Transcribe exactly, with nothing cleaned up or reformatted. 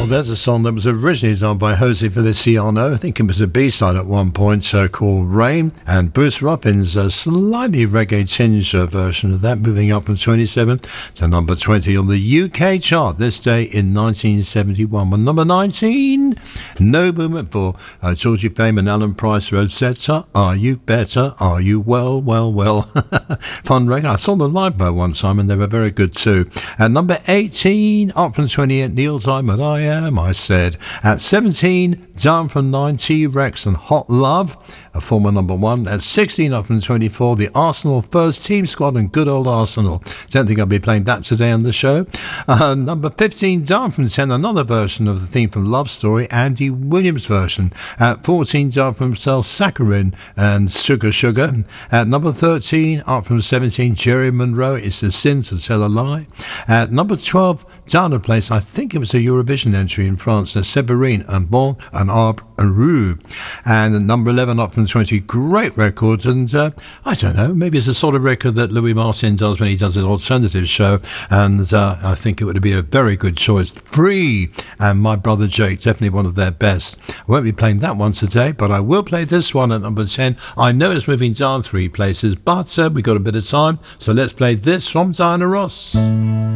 there's a song that was originally done by Jose Feliciano. I think it was a B-side at one point, uh, called Rain. And Bruce Ruffin's a slightly reggae tinge uh, version of that, moving up from twenty-seven to number twenty on the U K chart this day in nineteen seventy-one. Well, number nineteen, No Movement for uh, Georgie Fame and Alan Price, Rosetta. Are you better? Are you well, well, well? Fun record. I saw them live by one time and they were very good too. At number eighteen, up from twenty-eight, Neil Diamond, I Am, I Said. At seventeen, down from nine, T-Rex and Hot Love, a former number one. At sixteen, up from twenty-four, the Arsenal First Team Squad and good old Arsenal. Don't think I'll be playing that today on the show. Uh, number fifteen, down from ten, another version of the theme from Love Story, Andy Williams version. At fourteen, down from Cell Saccharin and Sugar Sugar. At number thirteen, up from seventeen, Jerry Monroe, It's a Sin to Tell a Lie. At number twelve, down a place, I think it was a Eurovision entry in France, uh, Séverine and Bon and Arbre and Rue. And at number eleven, up from twenty, great record. And uh, I don't know, maybe it's a sort of record that Louis Martin does when he does an alternative show. And uh, I think it would be a very good choice. Free and My Brother Jake, definitely one of their best. I won't be playing that one today, but I will play this one at number ten. I know it's moving down three places, but uh, we've got a bit of time. So let's play this from Diana Ross.